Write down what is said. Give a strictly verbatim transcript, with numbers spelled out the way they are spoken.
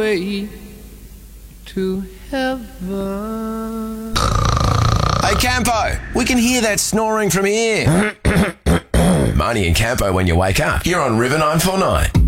way to heaven. Hey Campo, we can hear that snoring from here. Marnie and Campo when you wake up. You're on River nine four nine.